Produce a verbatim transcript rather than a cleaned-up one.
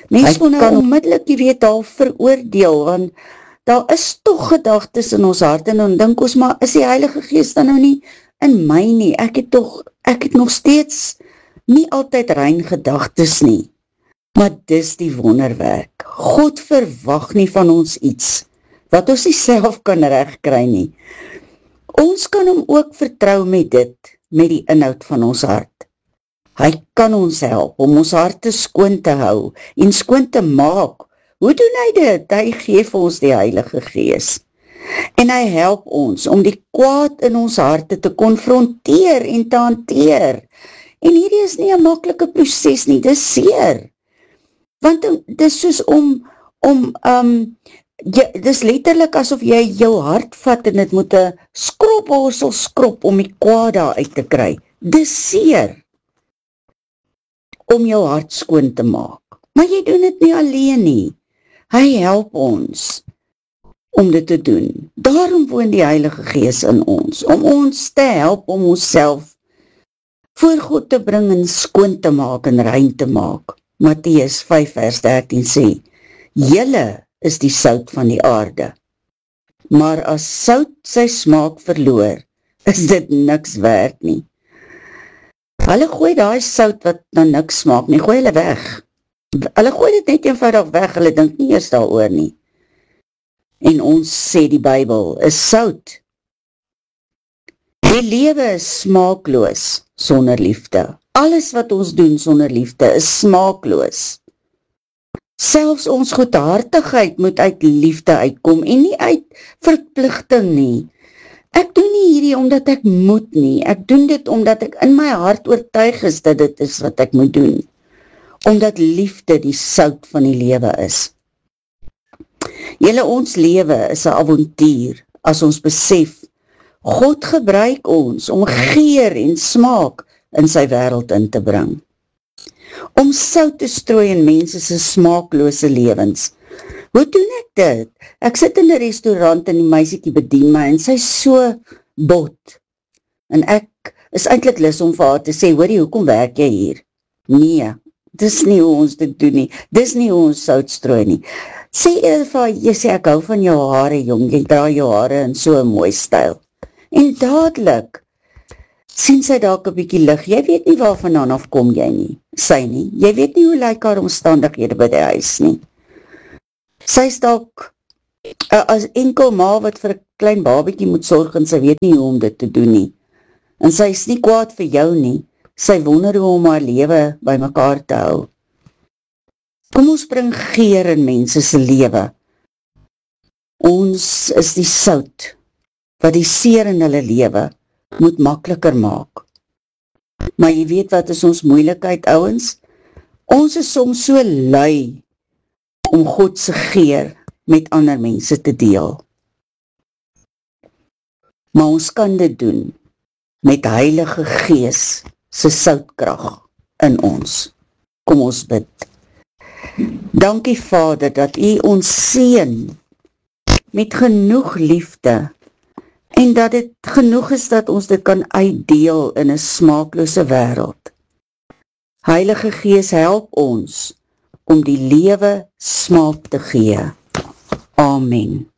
Mens moet nou onmiddellik, jy weet, daar veroordeel, want daar is toch gedagtes in ons hart, en dan dink ons, maar is die Heilige Gees dan nou nie in my nie, ek het toch, ek het nog steeds nie altyd rein gedagtes nie, maar dis die wonderwerk, God verwag nie van ons iets, wat ons nie self kan regkry nie, ons kan hom ook vertrou met dit, met die inhoud van ons hart, hy kan ons help, om ons harte skoon te hou, en skoon te maak. Hoe doen hy dit? Hy gee vir ons die Heilige Gees. En hy help ons om die kwaad in ons harte te konfronteer en te hanteer. En hierdie is nie 'n maklike proses nie, dis seer. Want dis soos om, om um, jy, dis letterlik asof jy jou hart vat en dit moet 'n skropborsel skrob om die kwaad daar uit te kry. Dis seer om jou hart skoon te maak. Maar jy doen dit nie alleen nie. Hy help ons om dit te doen. Daarom woon die Heilige Gees in ons, om ons te help om onsself voor God te bring en skoon te maak en rein te maak. Matteus vyf vers dertien sê, julle is die sout van die aarde, maar as sout sy smaak verloor, is dit niks werd nie. Hulle gooi daai sout wat na niks smaak nie, gooi hulle weg. Hulle gooi dit net eenvoudig weg, hulle dink nie eers daaroor nie. En ons sê die Bybel is sout. Die lewe is smaakloos sonder liefde. Alles wat ons doen sonder liefde is smaakloos. Selfs ons goedhartigheid moet uit liefde uitkom en nie uit verpligting nie. Ek doen nie hierdie omdat ek moet nie, ek doen dit omdat ek in my hart oortuig is dat dit is wat ek moet doen. Omdat liefde die sout van die lewe is. Julle, ons lewe is 'n avontuur, as ons besef, God gebruik ons om geur en smaak in sy wêreld in te bring. Om sout te strooi in mense se smaaklose lewens. Hoe doen ek dit? Ek sit in 'n restaurant en die meisietjie bedien my en sy is so bot. En ek is eintlik lus om vir haar te sê, hoorie, hoekom werk jy hier? Nee. Dis nie hoe ons dit doen nie, dis nie hoe ons sout strooi nie. Sê eerder vir haar, jy sê, ek hou van jou hare, jong, jy draai jou hare in so 'n mooi styl. En dadelik, sien sy dalk 'n bietjie lig, jy weet nie waarvandaan af kom jy nie, sy nie, jy weet nie hoe lyk haar omstandighede by die huis nie. Sy is dalk, uh, as enkel ma wat vir 'n klein babietjie moet sorg, en sy weet nie hoe om dit te doen nie. En sy is nie kwaad vir jou nie, sy wonder hoe om haar lewe by mekaar te hou. Kom ons bring geur in mense se lewe. Ons is die sout, wat die seer in hulle lewe moet makliker maak. Maar jy weet wat is ons moeilikheid, ouens? Ons is soms so lui, om God se geur met ander mense te deel. Maar ons kan dit doen, met Heilige Gees, se soutkrag in ons. Kom ons bid. Dankie Vader, dat U ons seën met genoeg liefde en dat dit genoeg is dat ons dit kan uitdeel in 'n smaaklose wêreld. Heilige Gees, help ons om die lewe smaak te gee. Amen.